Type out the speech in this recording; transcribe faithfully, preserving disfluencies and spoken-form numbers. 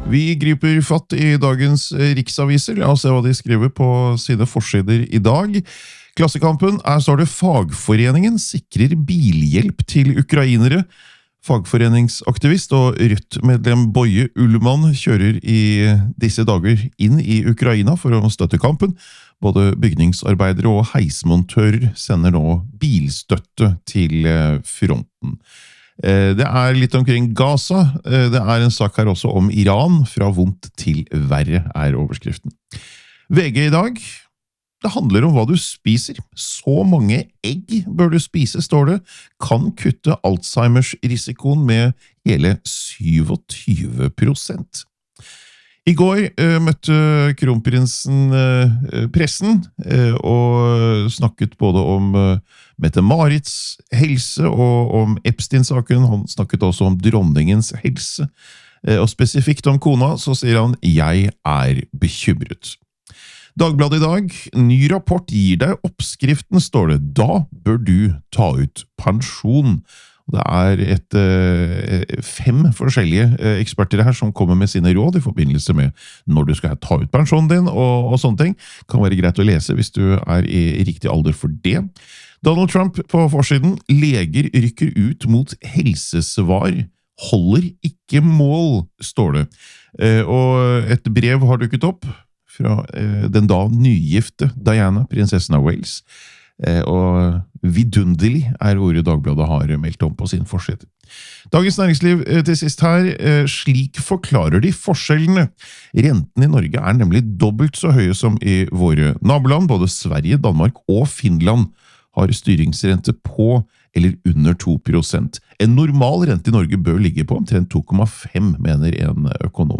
Vi griper fatt i dagens riksaviser. La oss se hva de skriver på sine forsider i dag. Klassekampen er står det Fagforeningen sikrer bilhjelp til ukrainere. Fagforeningsaktivist og Rødt-medlem Boje Ullmann kjører i disse dager inn i Ukraina for å støtte kampen. Både bygningsarbeidere og heismontører sender nå bilstøtte til fronten. Det er litt omkring Gaza. Det er en sak her også om Iran. Fra vondt til verre er overskriften. V G i dag. Det handler om hva du spiser. Så mange egg bør du spise, står det. Kan kutte Alzheimers-risikoen med hele syvogtyve prosent. I går uh, møtte kronprinsen uh, pressen uh, og snakket både om uh, Mette-Marits helse og om Epstein-saken. Han snakket også om dronningens helse. Uh, og spesifikt om kona, så sier han «Jeg er bekymret». Dagbladet i dag, ny rapport gir deg oppskriften, står det. Da bør du ta ut pensjon. Det er et, fem forskjellige eksperter her som kommer med sine råd i forbindelse med når du skal ta ut pensjonen din og, og sånne ting. Kan være greit å lese hvis du er i riktig alder for det. Donald Trump på forsiden. Leger rykker ut mot helsesvar. Holder ikke mål, står det. Og et brev har dukket opp fra den da nygifte Diana, prinsessen av Wales. Og vidunderlig er ordet Dagbladet har meldt om på sin forside. Dagens Næringsliv til sist her. Slik forklarer de forskjellene. Renten i Norge er nemlig dobbelt så høye som i våre naboland. Både Sverige, Danmark og Finland har styringsrente på eller under to prosent. En normal rente i Norge bør ligge på omtrent to komma fem, mener en økonom.